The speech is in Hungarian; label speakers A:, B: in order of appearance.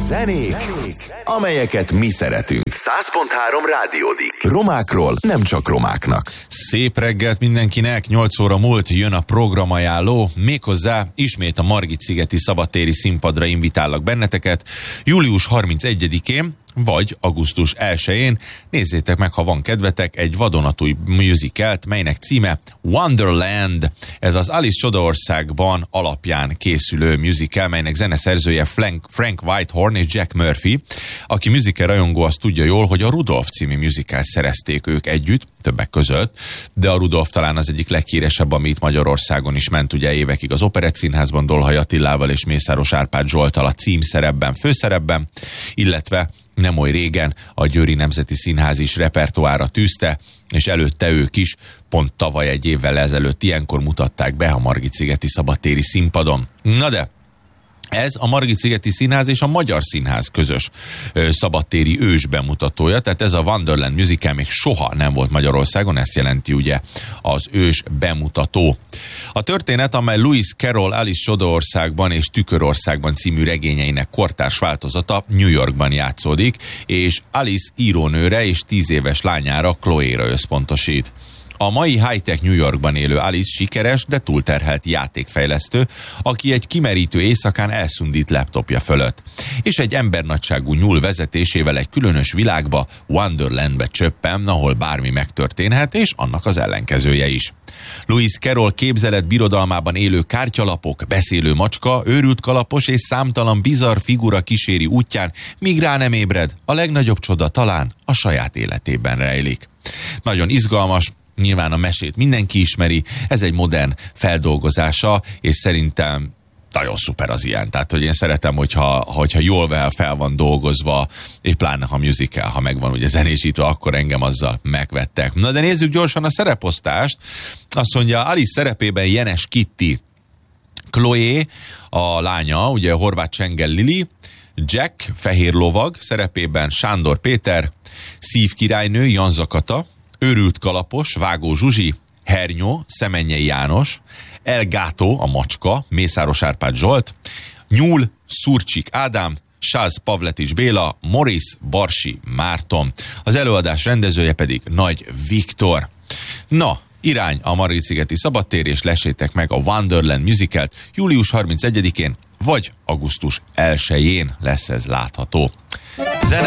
A: Zenék, amelyeket mi szeretünk. 100.3 Rádiódik. Romákról nem csak romáknak.
B: Szép reggelt mindenkinek, 8 óra múlt, jön a programajánló, méghozzá ismét a Margit-szigeti szabadtéri színpadra invitállak benneteket. Július 31-én vagy augusztus 1-én nézzétek meg, ha van kedvetek, egy vadonatúj musicalt, melynek címe Wonderland. Ez az Alice Csodaországban alapján készülő musical, melynek zeneszerzője Frank Whitehorn és Jack Murphy. Aki musical rajongó, az tudja jól, hogy a Rudolph című musical szerezték ők együtt, többek között, de a Rudolph talán az egyik leghíresebb, ami itt Magyarországon is ment ugye évekig az Operett Színházban Dolhaj Attilával és Mészáros Árpád Zsolttal a címszerepben, főszerepben, illetve nem oly régen a Győri Nemzeti Színház is repertoárra tűzte, és előtte ők is, pont tavaly egy évvel ezelőtt ilyenkor mutatták be a Margit-szigeti szabadtéri színpadon. Na de, ez a Margit-szigeti Színház és a Magyar Színház közös szabadtéri ős bemutatója, tehát ez a Wonderland musical még soha nem volt Magyarországon, ezt jelenti ugye az ős bemutató. A történet, amely Lewis Carroll Alice Csodaországban és Tükörországban című regényeinek kortárs változata New Yorkban játszódik, és Alice írónőre és 10 éves lányára, Chloe-ra összpontosít. A mai high-tech New Yorkban élő Alice sikeres, de túlterhelt játékfejlesztő, aki egy kimerítő éjszakán elszundít laptopja fölött, és egy embernagyságú nyúl vezetésével egy különös világba, Wonderlandbe csöppen, ahol bármi megtörténhet, és annak az ellenkezője is. Lewis Carroll képzelet birodalmában élő kártyalapok, beszélő macska, őrült kalapos és számtalan bizarr figura kíséri útján, míg rá nem ébred, a legnagyobb csoda talán a saját életében rejlik. Nagyon izgalmas, nyilván a mesét mindenki ismeri, ez egy modern feldolgozása, és szerintem nagyon szuper az ilyen. Tehát, hogy én szeretem, hogyha jól fel van dolgozva, és pláne ha musical, ha megvan ugye zenésítve, akkor engem azzal megvettek. Na de nézzük gyorsan a szereposztást. Azt mondja, Alice szerepében Jenes Kitty, Chloe, a lánya, ugye Horváth Csengel Lili, Jack, fehér lovag, szerepében Sándor Péter, szívkirálynő, Janza Kata, őrült kalapos, Vágó Zsuzsi, Hernyó, Szemennyei János, El Gato, a macska, Mészáros Árpád Zsolt, Nyúl, Szurcsik Ádám, Sáz Pavletics Béla, Morris, Barsi Márton. Az előadás rendezője pedig Nagy Viktor. Na, irány a Margit-szigeti szabadtér, és lessétek meg a Wonderland musicalt. Július 31-én vagy augusztus 1-én lesz ez látható. Zene